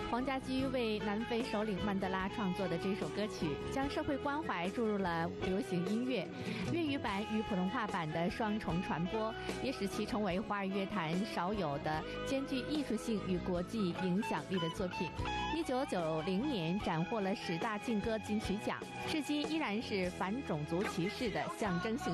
黄家驹为南非首领曼德拉创作的这首歌曲，将社会关怀注入了流行音乐，粤语版与普通话版的双重传播，也使其成为华语乐坛少有的兼具艺术性与国际影响力的作品。1990年斩获了10大劲歌金曲奖，至今依然是反种族歧视的象征性